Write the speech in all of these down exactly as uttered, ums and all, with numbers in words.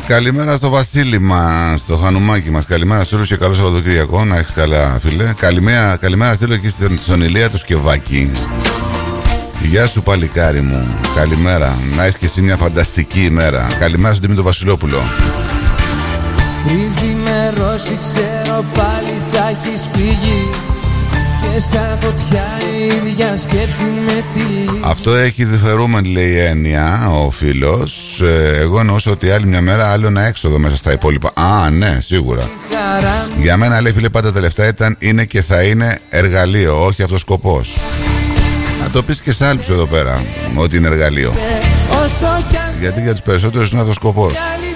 Καλημέρα στο Βασίλη μας, στο Χανουμάκι μας. Καλημέρα σε όλους και καλό Σαββατοκύριακο. Να έχεις καλά, φίλε. Καλημέρα, καλημέρα στείλω εκεί στον Ηλία το Σκευάκι. Γεια σου, παλικάρι μου. Καλημέρα. Να έχεις και εσύ μια φανταστική ημέρα. Καλημέρα στον Δημήτρη Βασιλόπουλο. Πριν ξημερώσει ξέρω πάλι θα έχεις φύγει. Και σαν φωτιά η ίδια σκέψη με τη λίγη. Αυτό έχει διφερούμενη, λέει, έννοια ο φίλος. ε, Εγώ εννοούσα ότι άλλη μια μέρα άλλο ένα έξοδο μέσα στα υπόλοιπα. Α, ναι, σίγουρα. Για μένα, λέει, φίλε, πάντα τελευταία ήταν, είναι και θα είναι εργαλείο, όχι αυτός σκοπός. Να το πεις και σε άλλους εδώ πέρα ότι είναι εργαλείο. Γιατί για τους περισσότερους είναι αυτός σκοπός.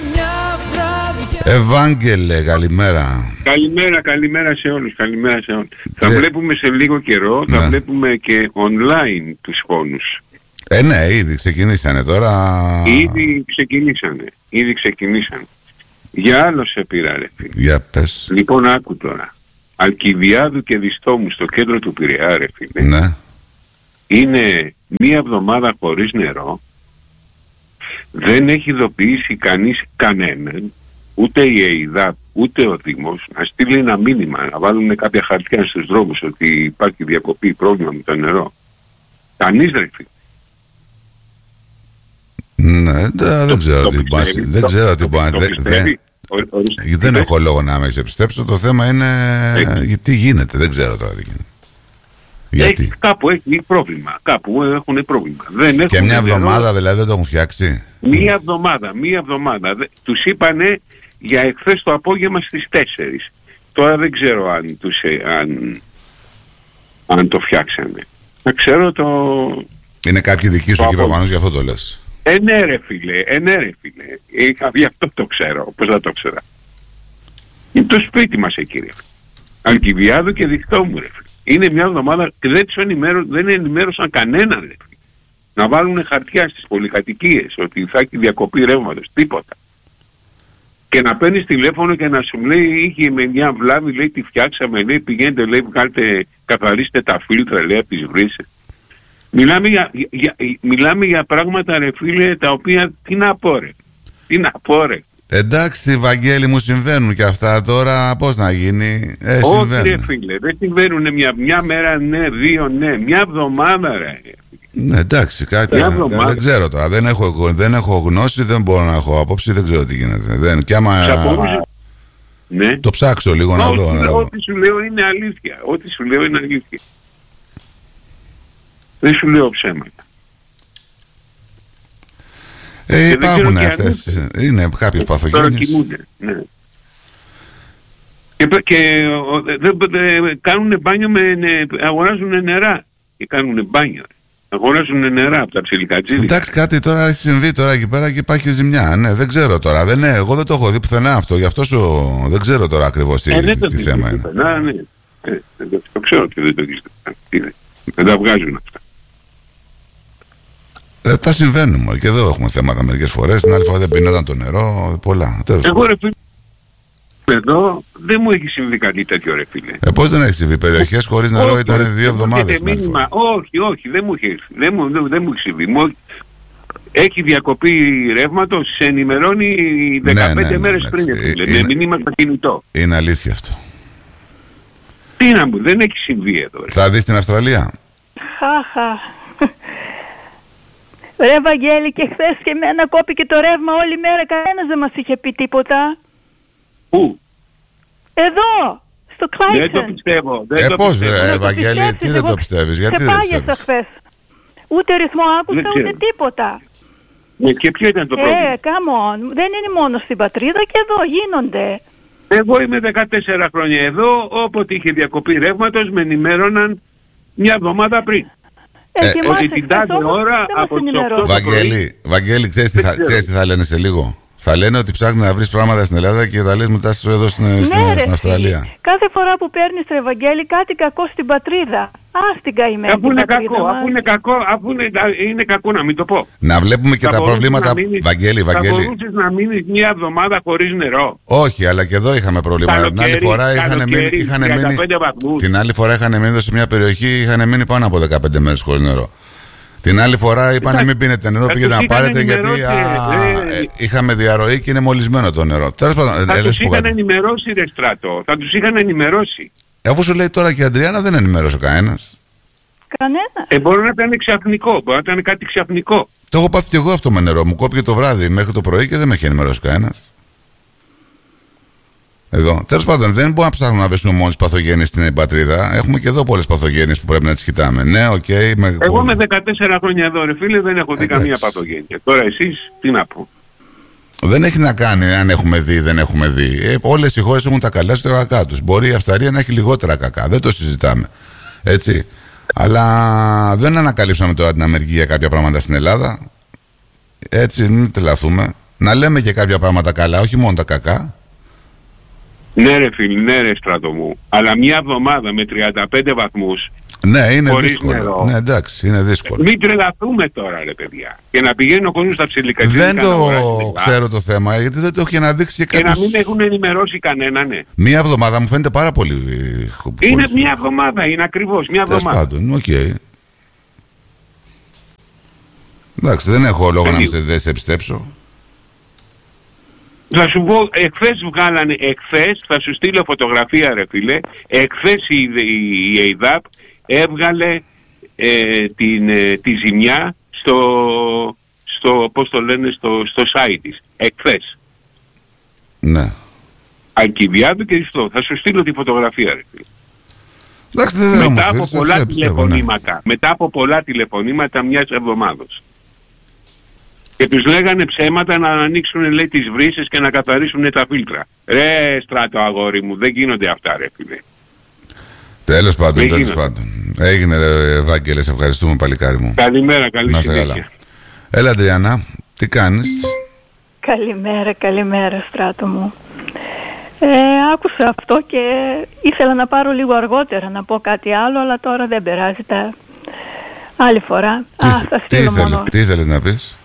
Ευάγγελε, καλημέρα. Καλημέρα, καλημέρα σε όλους, καλημέρα σε όλους. Ε, θα βλέπουμε σε λίγο καιρό, ναι. θα βλέπουμε και online τους φόνους. Ε, ναι, ήδη ξεκινήσανε τώρα. Ήδη ξεκινήσανε, ήδη ξεκινήσανε. Για άλλο σε πήρα, ρε φίλε. Για πες. Λοιπόν, άκου τώρα. Αλκιβιάδου και Διστόμου στο κέντρο του Πειραιά, ρε φίλε. Ναι. Είναι μία εβδομάδα χωρίς νερό. Δεν έχει ειδοποιήσει κανείς κανέναν. Ούτε η ΕΙΔΑΠ, ούτε ο Δήμος, να στείλει ένα μήνυμα, να βάλουν κάποια χαρτιά στους δρόμους ότι υπάρχει διακοπή, πρόβλημα με το νερό. Κανείς, ρε φίλε. Ναι, δε, δεν ξέρω τι πας. Δεν ξέρω τι πας. Δεν έχω λόγο να με πιστέψω. Το θέμα είναι ε, τι γίνεται. Δεν ξέρω τώρα τι γίνεται. Γιατί. Έχει, κάπου έχει πρόβλημα. Κάπου έχουν πρόβλημα. Δεν και μια εβδομάδα νερό. Δηλαδή δεν το έχουν φτιάξει. Μία εβδομάδα, μία εβδομάδα. Τους είπανε για εχθές το απόγευμα στις τέσσερις. Τώρα δεν ξέρω αν, τους, αν, αν το φτιάξανε. Να ξέρω το... Είναι κάποιοι δικοί σου εκεί προφανώς, γι' αυτό το λες. Ε, ναι ρε φίλε, ε, ναι ρε φίλε. Ε, γι' αυτό το ξέρω. Πώς θα το ξέρα. Είναι το σπίτι μας εκεί, ρε. Αλκιβιάδου και Διστόμου, ρε φίλε. Είναι μια εβδομάδα και δεν τους ενημέρω, δεν ενημέρωσαν κανέναν, ρε φίλε. Να βάλουν χαρτιά στις πολυκατοικίες ότι θα έχει διακοπή ρεύματος. Τίποτα. Και να παίρνεις τηλέφωνο και να σου λέει είχε με μια βλάβη, λέει τη φτιάξαμε, λέει πηγαίνετε, λέει βγάλτε, καθαρίστε τα φίλτρα, λέει από τις βρύσες. Μιλάμε για, για, μιλάμε για πράγματα, ρε φίλε, τα οποία τι να πω, ρε. Τι να πω, ρε. Εντάξει, Βαγγέλη μου, συμβαίνουν και αυτά τώρα, πώς να γίνει. Ε, όχι ρε φίλε, δεν συμβαίνουν μια, μια μέρα ναι, δύο ναι, μια εβδομάδα ρε. Ναι, εντάξει, κάτι δεν, δεν ξέρω τώρα. Δεν έχω, δεν έχω γνώση, δεν μπορώ να έχω απόψη, δεν ξέρω τι γίνεται. Δεν, και άμα ναι. Το ψάξω λίγο να, να δω. Να δω. Ό,τι σου λέω είναι αλήθεια. Ό,τι σου λέω είναι αλήθεια. Δεν σου λέω ψέματα. Ε, υπάρχουν αυτές. Είναι κάποιες παθογένειες. Τώρα κοιμούνται. Ναι. Και, και δε, δε, κάνουν μπάνιο με, αγοράζουν νερά. Και κάνουν μπάνιο. Αγοράζουν νερά από τα ψιλικατζίδια. Εντάξει, κάτι τώρα έχει συμβεί τώρα εκεί πέρα και υπάρχει ζημιά. Ναι, δεν ξέρω τώρα. Δεν, ναι, εγώ δεν το έχω δει πουθενά αυτό. Γι' αυτό σου, δεν ξέρω τώρα ακριβώς τι, ε, τι, τι θέμα είναι. Πουθενά, ναι. Ε, το ξέρω ότι δεν το έχεις δει. Δεν τα βγάζουν αυτά. Ε, τα συμβαίνουν. Και εδώ έχουμε θέματα μερικές φορές. Την άλλη φορά δεν πεινόταν το νερό. Πολλά. Εγώ ρε φίλε, εδώ δεν μου έχει συμβεί κάτι τέτοιο, ρε φίλε. Ε, πώς δεν έχει συμβεί. Περιοχές χωρίς νερό ήταν δύο εβδομάδες. Όχι, όχι, δεν μου έχει, δεν μου, δεν, δεν μου έχει συμβεί. Μου, έχει διακοπή ρεύματος, σε ενημερώνει δεκαπέντε ναι, ναι, μέρες ναι, πριν. Είναι, με μηνύμα στο κινητό. Είναι αλήθεια αυτό. Τι να μου, δεν έχει συμβεί εδώ. Ρε. Θα δεις την Αυστραλία. Χαχα. Ρε Βαγγέλη, και χθες και εμένα κόπηκε το ρεύμα όλη μέρα. Κανένας δεν μας είχε πει τίποτα. Πού? Εδώ, στο Κλάιτσεν. Δεν το πιστεύω. Δεν ε, το πώς, πιστεύω. ε, Βαγγέλη, τι δεν το πιστεύεις, γιατί δεν το πιστεύεις. χθες. Ούτε ρυθμό άκουσα, ούτε τίποτα. Ναι, και ποιο ήταν το πρόβλημα? Ε, come on. Δεν είναι μόνο στην πατρίδα και εδώ γίνονται. Εγώ είμαι δεκατέσσερα χρόνια εδώ, όποτε είχε διακοπή ρεύματος με ενημέρωναν μια εβδομάδα πριν. Ε, ε, ότι την τάδε ώρα από τις οκτώ. Βαγγέλη, Βαγγέλη, ξέρεις τι, θα, ξέρεις τι θα λένε σε λίγο? Θα λένε ότι ψάχνει να βρεις πράγματα στην Ελλάδα και τα λες μετά εδώ στην, ναι, στην, ρε, στην Αυστραλία. Κάθε φορά που παίρνεις το Ευαγγέλη κάτι κακό στην πατρίδα. Α, στην καημένη. Αφού είναι πατρίδα, κακό, αφού είναι κακό, αφού είναι, είναι κακό να μην το πω. Να βλέπουμε και θα τα προβλήματα. Μείνεις, Βαγγέλη, Βαγγέλη. Θα μπορούσες να μείνεις μια εβδομάδα χωρίς νερό. Όχι, αλλά και εδώ είχαμε προβλήματα. Καλοκαίρι, την άλλη φορά είχαν μείνει, είχαν μείνει, την άλλη φορά είχαν μείνει σε μια περιοχή, είχαν μείνει πάνω από δεκαπέντε μέρες χωρίς νερό. Την άλλη φορά είπανε μην πίνετε νερό, πήγαινε να πάρετε γιατί α, ε, ε, είχαμε διαρροή και είναι μολυσμένο το νερό. Τέλος πάντων, θα ε, τους είχαν ενημερώσει, ρε Στράτο. Θα τους είχαν ενημερώσει. Αφού σου λέει τώρα και η Αντριάννα, δεν ενημέρωσε κανένας. Κανένα. Ε, μπορεί να ήταν ξαφνικό, μπορεί να ήταν κάτι ξαφνικό. Το έχω πάθει κι εγώ αυτό με νερό. Μου κόπηκε το βράδυ μέχρι το πρωί και δεν με έχει ενημερώσει κανένας. Εδώ. Τέλος πάντων, δεν μπορούμε να ψάχνουμε να βρίσκουμε μόλις παθογένειες στην πατρίδα. Έχουμε και εδώ πολλές παθογένειες που πρέπει να τις κοιτάμε. Ναι, οκ. Okay, με... Εγώ με δεκατέσσερα χρόνια εδώ, ρε φίλε, δεν έχω δει καμία παθογένεια. Τώρα εσείς τι να πω. Δεν έχει να κάνει αν έχουμε δει ή δεν έχουμε δει. Ε, όλες οι χώρες έχουν τα καλά και τα κακά τους. Μπορεί η Αυστραλία να έχει λιγότερα κακά. Δεν το συζητάμε. Έτσι. Αλλά δεν ανακαλύψαμε τώρα την Αμερική για κάποια πράγματα στην Ελλάδα. Έτσι, μην τρελαθούμε. Να λέμε και κάποια πράγματα καλά, όχι μόνο τα κακά. Ναι ρε φίλε, ναι ρε Στράτο μου. Αλλά μια εβδομάδα με τριάντα πέντε βαθμούς. Ναι, είναι χωρίς δύσκολο. νερό. Ναι, εντάξει, είναι δύσκολο. Μην τρελαθούμε τώρα ρε παιδιά. Και να πηγαίνει ο κόσμος στα ψηλικά. Δεν το ξέρω το θέμα, γιατί δεν το έχει αναδείξει και κάποιος... Και να μην έχουν ενημερώσει κανένα, ναι. Μία εβδομάδα μου φαίνεται πάρα πολύ. Είναι μια εβδομάδα, είναι ακριβώς μια εβδομάδα. Τέλος πάντων, οκ. Okay. Εντάξει, δεν έχω λόγο να μην σε πιστέψω. Θα σου πω, εχθές βγάλανε, εχθές, θα σου στείλω φωτογραφία ρε φίλε, εχθές η, η, η ΕΙΔΑΠ έβγαλε ε, την, ε, τη ζημιά στο, στο, πώς το λένε, στο, στο site της, εχθές. Ναι. Αλκιβιάδου και Χριστό, θα σου στείλω τη φωτογραφία ρε φίλε. Εντάξει, δεν μετά, από πιστεύω, πολλά πιστεύω, τηλεφωνήματα, ναι. μετά από πολλά τηλεφωνήματα μιας εβδομάδος. Και τους λέγανε ψέματα να ανοίξουν, λέει, τις βρύσες και να καθαρίσουν τα φίλτρα. Ρε Στράτο αγόρι μου, δεν γίνονται αυτά ρε φίλε. Τέλος πάντων, τέλος πάντων. Έγινε ρε Ευάγγελε, σε ευχαριστούμε παλικάρι μου. Καλημέρα, καλή συνέχεια. Έλα Αντριάννα, τι κάνεις? Καλημέρα, καλημέρα Στράτο μου. Ε, άκουσα αυτό και ήθελα να πάρω λίγο αργότερα να πω κάτι άλλο, αλλά τώρα δεν περάζει, τα άλλη φορά. Τι, Α, θα στείλω τι, μόνο. ήθελες, τι ήθελες να πεις?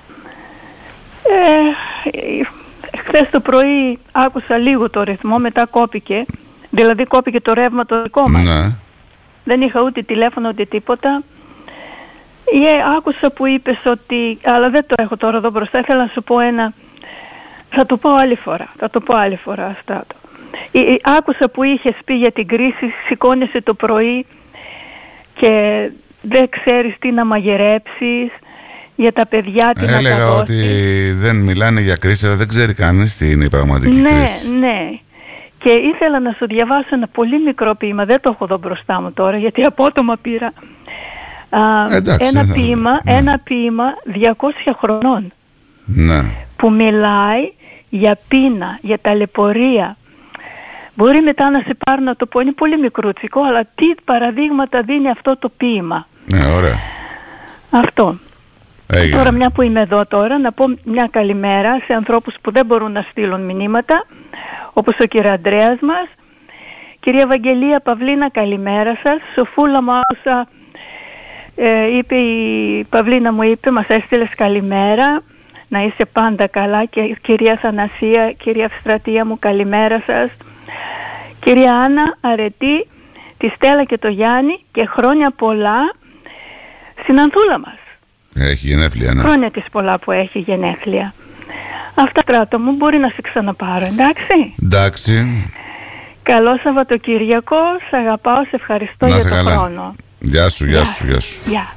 Ε, χθες το πρωί άκουσα λίγο το ρυθμό, μετά κόπηκε. Δηλαδή κόπηκε το ρεύμα το δικό μας. Ναι. Δεν είχα ούτε τηλέφωνο ούτε τίποτα. Yeah, άκουσα που είπες ότι... Αλλά δεν το έχω τώρα εδώ μπροστά. Ήθελα να σου πω ένα... Θα το πω άλλη φορά. Θα το πω άλλη φορά, Στράτο. Άκουσα που είχες πει για την κρίση, σηκώνεσαι το πρωί και δεν ξέρεις τι να μαγειρέψεις, για τα παιδιά τι να Έλεγα τα δώσεις. ότι δεν μιλάνε για κρίση, αλλά δεν ξέρει κανείς τι είναι η πραγματική ναι, κρίση. Ναι, ναι. Και ήθελα να σου διαβάσω ένα πολύ μικρό ποίημα, δεν το έχω εδώ μπροστά μου τώρα, γιατί απότομα πήρα. Α, Εντάξει, ένα, θα... ποίημα, ναι. ένα ποίημα διακόσια χρονών. Ναι. Που μιλάει για πείνα, για ταλαιπωρία. Μπορεί μετά να σε πάρουν να το πω, είναι πολύ μικρούτσικο, αλλά τι παραδείγματα δίνει αυτό το ποίημα. Ναι, ωραία. Αυτό. Έγινε. Τώρα μια που είμαι εδώ τώρα, να πω μια καλημέρα σε ανθρώπους που δεν μπορούν να στείλουν μηνύματα, όπως ο κύριο Ανδρέας μας. Κυρία Ευαγγελία Παυλίνα, καλημέρα σας. Σοφούλα μου άκουσα, ε, είπε η Παυλίνα μου είπε, μας έστειλες καλημέρα. Να είσαι πάντα καλά. Και κυρία Θανασία, κυρία Ευστρατεία μου, καλημέρα σας. Κυρία Άννα Αρετή, τη Στέλλα και το Γιάννη και χρόνια πολλά στην Ανθούλα μας. Έχει γενέθλια, ναι. Χρόνια της πολλά που έχει γενέθλια. Αυτά, Στράτο μου, μπορεί να σε ξαναπάρω, εντάξει. Εντάξει. Καλό Σαββατοκύριακο, σε αγαπάω, σε ευχαριστώ να για σε τον καλά. χρόνο. Γεια σου, γεια σου, γεια σου. Γεια.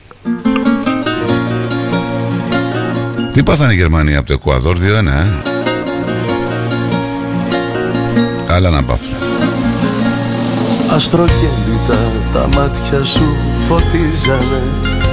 Τι πάθανε οι Γερμανοί από το Εκουαδόρ, δύο ένα, ε. Άλλα να πάθουν. Αστρογέλιτα τα μάτια σου φωτίζανε